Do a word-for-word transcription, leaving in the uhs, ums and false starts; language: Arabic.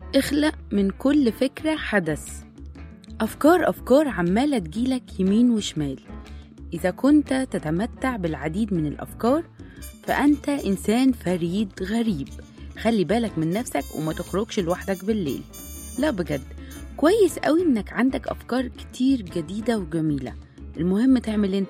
اخلق من كل فكرة حدث. أفكار أفكار عمالة تجيلك يمين وشمال. إذا كنت تتمتع بالعديد من الأفكار فأنت إنسان فريد غريب. خلي بالك من نفسك وما تخرجش لوحدك بالليل. لا بجد، كويس قوي إنك عندك أفكار كتير جديدة وجميلة. المهم تعمل انت